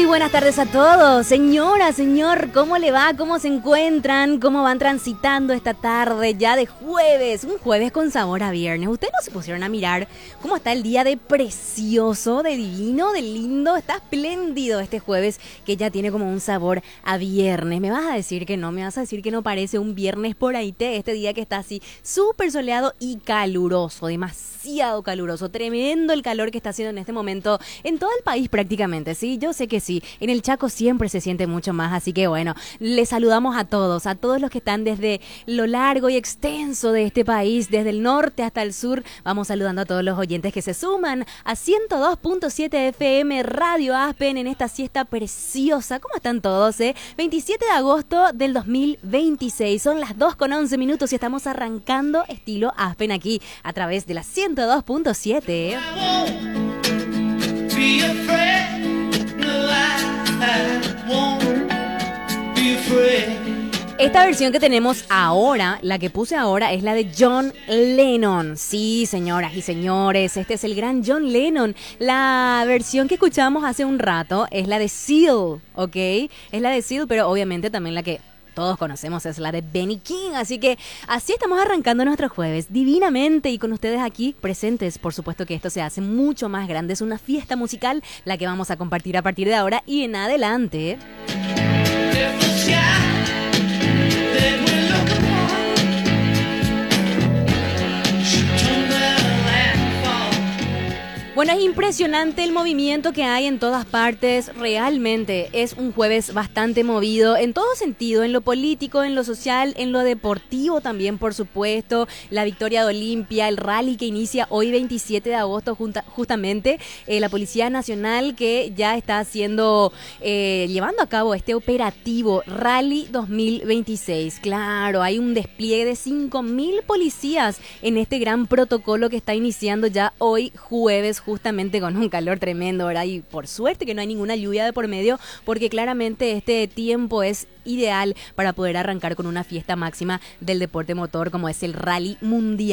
buenas tardes a todos. Señora, señor, ¿cómo le va? ¿Cómo se encuentran? ¿Cómo van transitando esta tarde ya de jueves? Un jueves con sabor a viernes. ¿Ustedes no se pusieron a mirar cómo está el día de precioso, de divino, de lindo? Está espléndido este jueves que ya tiene como un sabor a viernes. ¿Me vas a decir que no? ¿Me vas a decir que no parece un viernes por ahí? Este día que está así súper soleado y caluroso, demasiado caluroso. Tremendo el calor que está haciendo en este momento en todo el país prácticamente, ¿sí? Yo sé que sí. En el Chaco siempre se siente mucho más, así que bueno, les saludamos a todos los que están desde lo largo y extenso de este país, desde el norte hasta el sur. Vamos saludando a todos los oyentes que se suman a 102.7 FM Radio Aspen en esta siesta preciosa. ¿Cómo están todos, 27 de agosto del 2026. Son las 2:11 y estamos arrancando estilo Aspen aquí a través de la 102.7. Esta versión que tenemos ahora, la que puse ahora, es la de John Lennon. Sí, señoras y señores, este es el gran John Lennon. La versión que escuchamos hace un rato es la de Seal, ¿ok? Es la de Seal, pero obviamente también la que todos conocemos es la de Benny King. Así que así estamos arrancando nuestro jueves divinamente y con ustedes aquí presentes. Por supuesto que esto se hace mucho más grande. Es una fiesta musical la que vamos a compartir a partir de ahora y en adelante. Bueno, es impresionante el movimiento que hay en todas partes. Realmente es un jueves bastante movido en todo sentido, en lo político, en lo social, en lo deportivo también, por supuesto. La victoria de Olimpia, el rally que inicia hoy 27 de agosto justamente. La Policía Nacional que ya está llevando a cabo este operativo Rally 2026. Claro, hay un despliegue de 5.000 policías en este gran protocolo que está iniciando ya hoy jueves, justamente con un calor tremendo, ¿verdad? Y por suerte que no hay ninguna lluvia de por medio, porque claramente este tiempo es ideal para poder arrancar con una fiesta máxima del deporte motor como es el Rally Mundial.